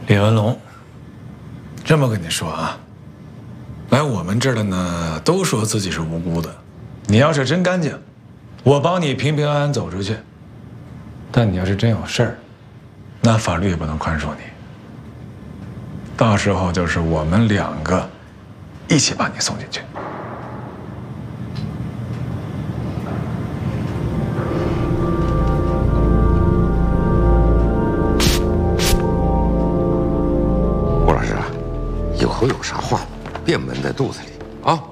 李文龙，这么跟你说啊，来我们这儿的呢，都说自己是无辜的。你要是真干净，我帮你平平安安走出去。但你要是真有事儿，那法律也不能宽恕你。到时候就是我们两个一起把你送进去。 郭老师啊，以后有啥话别闷在肚子里啊。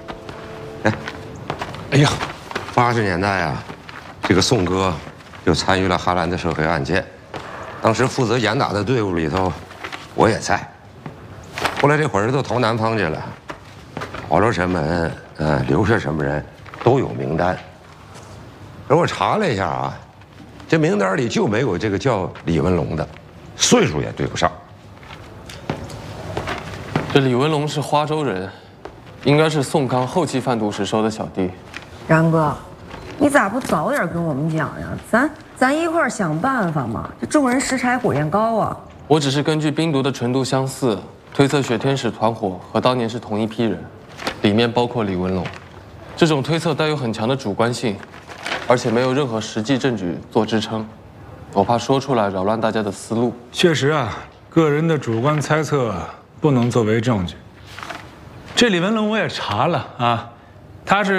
哎呀 ，80年代啊，这个宋哥就参与了哈兰的涉黑案件，当时负责严打的队伍里头，我也在。后来这伙人都逃南方去了，保罗什么人，留下什么人，都有名单。而我查了一下啊，这名单里就没有这个叫李文龙的，岁数也对不上。 这李文龙是花州人，应该是宋康后期贩毒时收的小弟。 然哥，你咋不早点跟我们讲呀？咱一块儿想办法嘛。这众人拾柴火焰高啊！ 我只是根据冰毒的纯度相似，推测雪天使团伙和当年是同一批人，里面包括李文龙。这种推测带有很强的主观性，而且没有任何实际证据做支撑，我怕说出来扰乱大家的思路。 确实啊，个人的主观猜测不能作为证据。这李文龙我也查了啊，他是